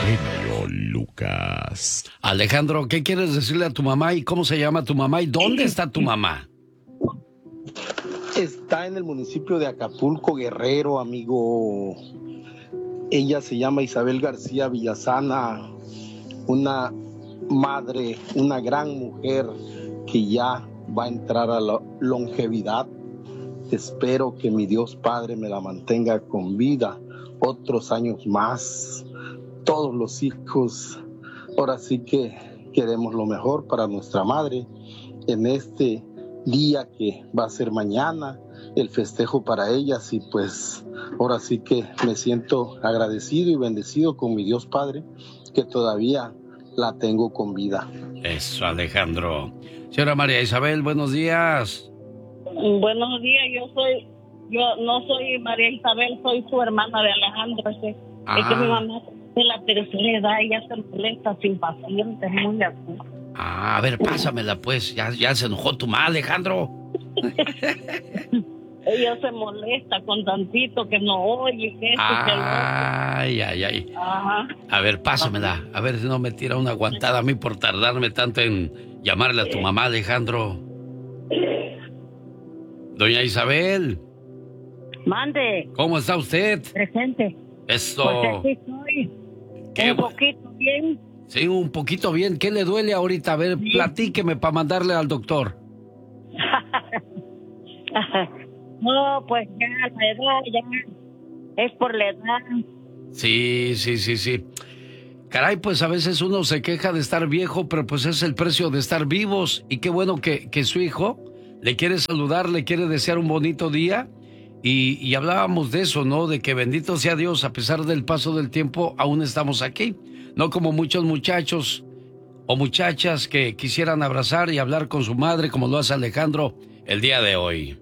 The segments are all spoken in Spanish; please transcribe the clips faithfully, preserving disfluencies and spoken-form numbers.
genio Lucas. Alejandro, ¿qué quieres decirle a tu mamá y cómo se llama tu mamá y dónde está tu mamá? Está en el municipio de Acapulco, Guerrero, amigo. Ella se llama Isabel García Villasana, una madre, una gran mujer que ya va a entrar a la longevidad. Espero que mi Dios Padre me la mantenga con vida otros años más. Todos los hijos, ahora sí que queremos lo mejor para nuestra madre en este día que va a ser mañana, el festejo para ellas, y pues ahora sí que me siento agradecido y bendecido con mi Dios Padre que todavía la tengo con vida. Eso, Alejandro. Señora María Isabel, buenos días. Buenos días, yo soy, yo no soy María Isabel, soy su hermana de Alejandro. Es que, ah. es que mi mamá de la tercera edad, ella se molesta, sin paciente, muy así. Ah, a ver, pásamela pues, ya, ya se enojó tu mamá, Alejandro. Ella se molesta con tantito que no oye, que esto, que lo otro. Ay, ay, ay. Ajá. A ver, pásamela, a ver si no me tira una aguantada a mí por tardarme tanto en llamarle a tu mamá, Alejandro. Doña Isabel. Mande. ¿Cómo está usted? Presente. Eso. Pues aquí estoy. ¿Qué? Un poquito bien. Sí, un poquito bien. ¿Qué le duele ahorita? A ver, sí. Platíqueme para mandarle al doctor. No, pues ya la edad, ya es por la edad. Sí, sí, sí, sí. Caray, pues a veces uno se queja de estar viejo, pero pues es el precio de estar vivos. Y qué bueno que, que su hijo le quiere saludar, le quiere desear un bonito día. Y, y hablábamos de eso, ¿no? De que bendito sea Dios, a pesar del paso del tiempo, aún estamos aquí. No como muchos muchachos o muchachas que quisieran abrazar y hablar con su madre, como lo hace Alejandro el día de hoy.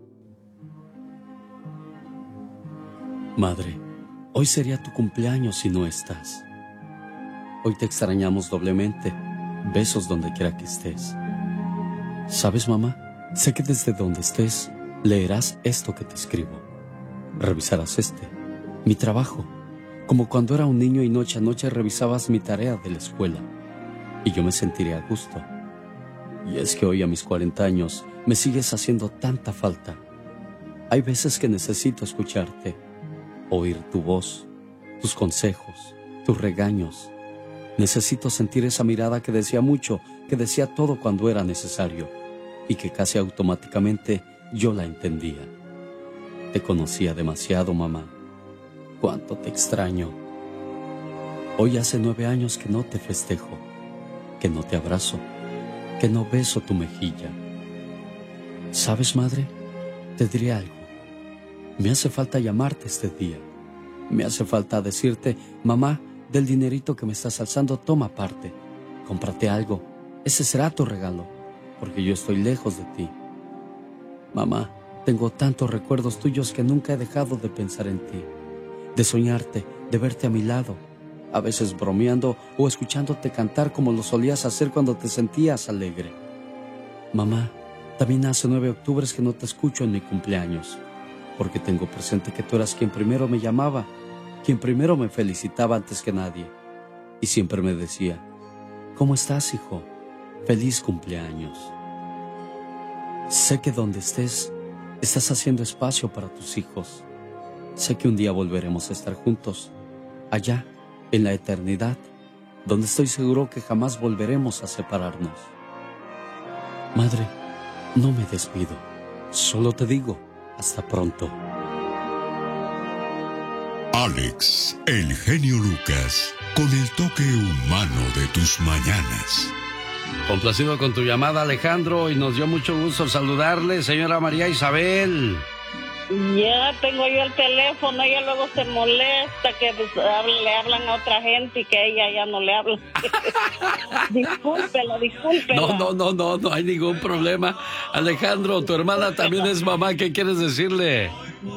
Madre, hoy sería tu cumpleaños si no estás. Hoy te extrañamos doblemente. Besos donde quiera que estés. ¿Sabes, mamá? Sé que desde donde estés leerás esto que te escribo. Revisarás este, mi trabajo, como cuando era un niño y noche a noche revisabas mi tarea de la escuela. Y yo me sentiré a gusto. Y es que hoy a mis cuarenta años me sigues haciendo tanta falta. Hay veces que necesito escucharte, oír tu voz, tus consejos, tus regaños. Necesito sentir esa mirada que decía mucho, que decía todo cuando era necesario, y que casi automáticamente yo la entendía. Te conocía demasiado, mamá. Cuánto te extraño. Hoy hace nueve años que no te festejo, que no te abrazo, que no beso tu mejilla. ¿Sabes, madre? Te diré algo. Me hace falta llamarte este día. Me hace falta decirte, mamá, del dinerito que me estás alzando, toma parte. Cómprate algo. Ese será tu regalo, porque yo estoy lejos de ti. Mamá, tengo tantos recuerdos tuyos que nunca he dejado de pensar en ti, de soñarte, de verte a mi lado, a veces bromeando o escuchándote cantar como lo solías hacer cuando te sentías alegre. Mamá, también hace nueve octubres que no te escucho en mi cumpleaños, porque tengo presente que tú eras quien primero me llamaba, quien primero me felicitaba antes que nadie, y siempre me decía, ¿cómo estás, hijo? Feliz cumpleaños. Sé que donde estés, estás haciendo espacio para tus hijos. Sé que un día volveremos a estar juntos, allá, en la eternidad, donde estoy seguro que jamás volveremos a separarnos. Madre, no me despido, solo te digo, hasta pronto. Alex, el genio Lucas, con el toque humano de tus mañanas. Complacido con tu llamada, Alejandro, y nos dio mucho gusto saludarle, señora María Isabel. Ya tengo yo el teléfono, ella luego se molesta que pues, le hablan a otra gente y que ella ya no le habla. Discúlpela, discúlpela. No, no, no, no, no hay ningún problema. Alejandro, tu hermana también es mamá, ¿qué quieres decirle?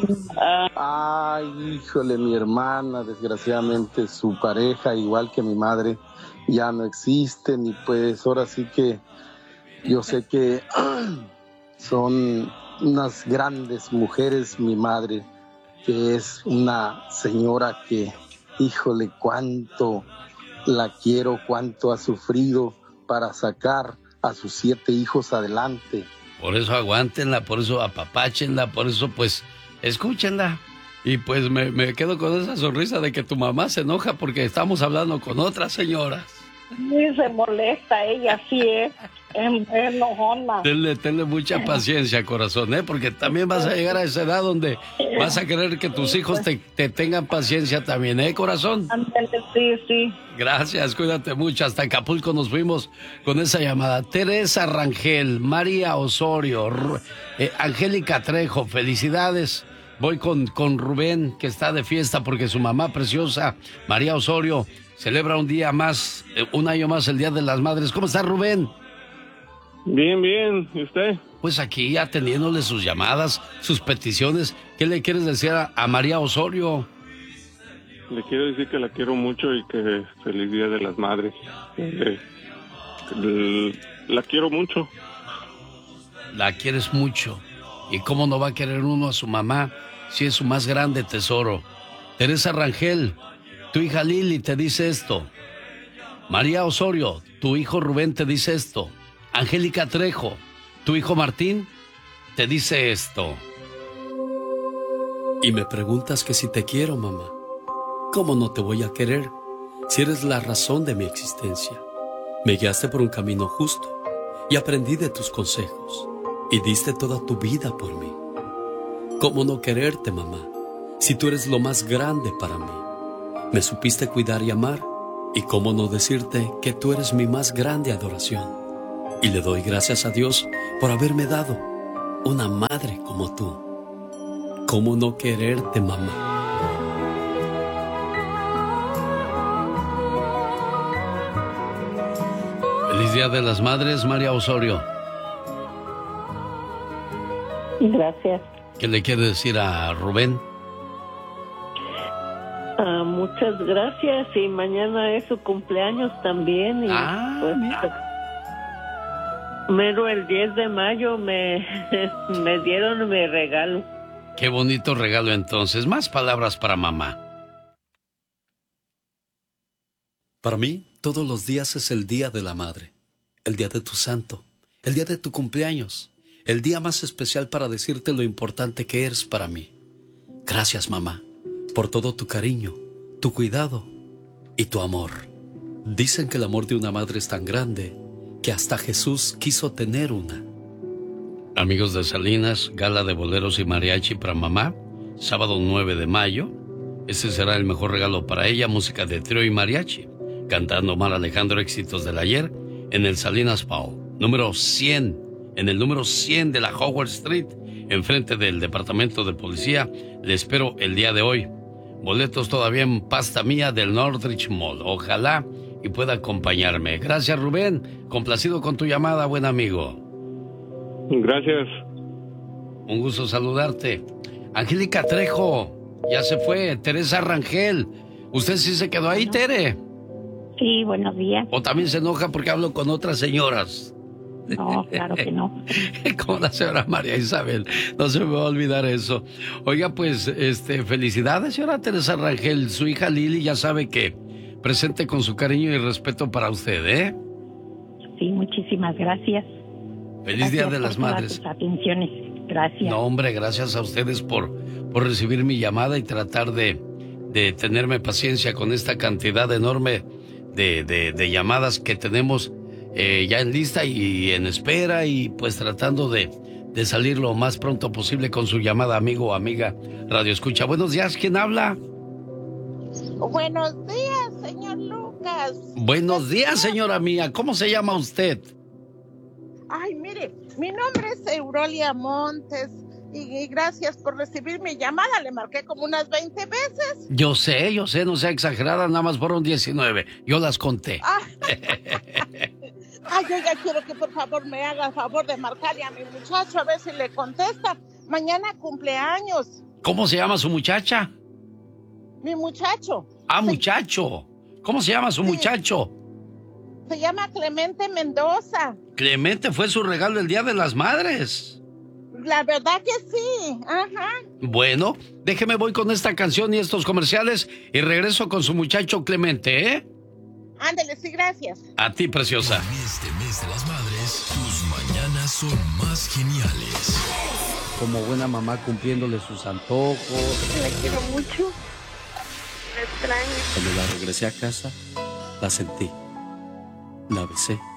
Ay, híjole, mi hermana, desgraciadamente su pareja, igual que mi madre, ya no existen, y pues ahora sí que yo sé que son unas grandes mujeres. Mi madre, que es una señora que, híjole, cuánto la quiero, cuánto ha sufrido para sacar a sus siete hijos adelante. Por eso aguántenla, por eso apapáchenla, por eso pues escúchenla. Y pues me, me quedo con esa sonrisa de que tu mamá se enoja porque estamos hablando con otras señoras. Sí, se molesta, ella sí es, es, es enojona. Tenle, tenle mucha paciencia, corazón, ¿eh? Porque también vas a llegar a esa edad donde vas a querer que tus hijos te, te tengan paciencia también, ¿eh, corazón? Sí, sí. Gracias, cuídate mucho. Hasta Acapulco nos fuimos con esa llamada. Teresa Rangel, María Osorio, eh, Angélica Trejo, felicidades. Voy con, con Rubén, que está de fiesta porque su mamá preciosa, María Osorio, celebra un día más, un año más, el Día de las Madres. ¿Cómo está, Rubén? Bien, bien. ¿Y usted? Pues aquí atendiéndole sus llamadas, sus peticiones. ¿Qué le quieres decir a, a María Osorio? Le quiero decir que la quiero mucho y que feliz Día de las Madres. Eh, la quiero mucho. La quieres mucho. ¿Y cómo no va a querer uno a su mamá si es su más grande tesoro? Teresa Rangel, tu hija Lili te dice esto. María Osorio, tu hijo Rubén te dice esto. Angélica Trejo, tu hijo Martín te dice esto. Y me preguntas que si te quiero, mamá. ¿Cómo no te voy a querer si eres la razón de mi existencia? Me guiaste por un camino justo y aprendí de tus consejos y diste toda tu vida por mí. ¿Cómo no quererte, mamá, si tú eres lo más grande para mí? Me supiste cuidar y amar, y cómo no decirte que tú eres mi más grande adoración. Y le doy gracias a Dios por haberme dado una madre como tú. ¿Cómo no quererte, mamá? Feliz Día de las Madres, María Osorio. Gracias. ¿Qué le quiere decir a Rubén? Uh, muchas gracias, y mañana es su cumpleaños también. Y ah, pues, mira. Mero el diez de mayo me, me dieron mi regalo. Qué bonito regalo entonces. Más palabras para mamá. Para mí, todos los días es el Día de la Madre, el día de tu santo, el día de tu cumpleaños, el día más especial para decirte lo importante que eres para mí. Gracias, mamá, por todo tu cariño, tu cuidado y tu amor. Dicen que el amor de una madre es tan grande que hasta Jesús quiso tener una. Amigos de Salinas, gala de boleros y mariachi para mamá, sábado nueve de mayo. Ese será el mejor regalo para ella, música de trío y mariachi, cantando Omar Alejandro, éxitos del ayer, en el Salinas Pau, número cien, en el número cien de la Howard Street, enfrente del Departamento de Policía. Le espero el día de hoy. Boletos todavía en pasta mía del Northridge Mall. Ojalá y pueda acompañarme. Gracias, Rubén. Complacido con tu llamada, buen amigo. Gracias. Un gusto saludarte. Angélica Trejo, ya se fue. Teresa Rangel, ¿usted sí se quedó ahí, Tere? Sí, buenos días. ¿O también se enoja porque hablo con otras señoras? No, claro que no. Como la señora María Isabel, no se me va a olvidar eso. Oiga, pues, este, felicidades, señora Teresa Rangel. Su hija Lili ya sabe que presente con su cariño y respeto para usted, ¿eh? Sí, muchísimas gracias. Feliz gracias Día de las por todas Madres. tus atenciones. Gracias. No, hombre, gracias a ustedes por, por recibir mi llamada y tratar de, de tenerme paciencia con esta cantidad enorme de, de, de llamadas que tenemos eh, ya en lista y en espera, y pues tratando de, de salir lo más pronto posible con su llamada, amigo o amiga Radio Escucha. Buenos días, ¿quién habla? Buenos días, señor Lucas. Buenos días, señora mía. ¿Cómo se llama usted? Ay, mire, mi nombre es Eurolia Montes y, y gracias por recibir mi llamada. Le marqué como unas veinte veces. Yo sé, yo sé, no sea exagerada, nada más fueron diecinueve. Yo las conté. Ah. Ay, yo ya quiero que por favor me haga el favor de marcarle a mi muchacho a ver si le contesta. Mañana cumpleaños. ¿Cómo se llama su muchacha? Mi muchacho. Ah, muchacho. ¿Cómo se llama su sí. muchacho? Se llama Clemente Mendoza. Clemente fue su regalo el Día de las Madres. La verdad que sí, ajá. Bueno, déjeme voy con esta canción y estos comerciales y regreso con su muchacho Clemente, ¿eh? Ándale, sí, gracias. A ti, preciosa. En este mes de las madres, tus mañanas son más geniales. Como buena mamá cumpliéndole sus antojos. La quiero mucho. La extraño. Cuando la regresé a casa, la sentí. La besé.